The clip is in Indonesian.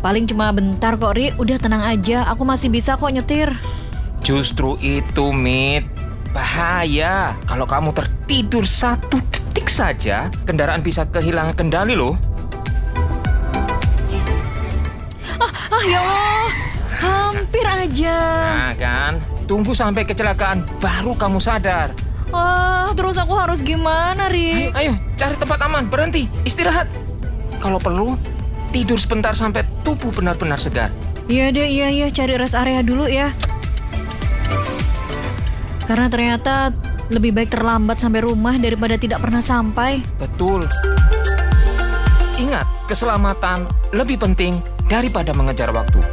Paling cuma bentar kok, Ri. Udah tenang aja, aku masih bisa kok nyetir. Justru itu, Mit. Bahaya. Kalau kamu tertidur 1 detik saja, kendaraan bisa kehilangan kendali loh. Ya Allah, hampir aja. Nah kan, tunggu sampai kecelakaan, baru kamu sadar. Terus aku harus gimana, Ri? Ayo, cari tempat aman, berhenti, istirahat. Kalau perlu, tidur sebentar sampai tubuh benar-benar segar. Iya deh, iya, cari rest area dulu ya. Karena ternyata lebih baik terlambat sampai rumah daripada tidak pernah sampai. Betul. Ingat, keselamatan lebih penting daripada mengejar waktu.